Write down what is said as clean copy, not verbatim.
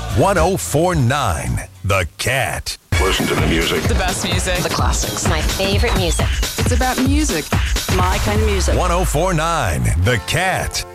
1049 The Cat. Listen to the music. The best music. The classics. My favorite music. It's about music. My kind of music. 1049 The Cat.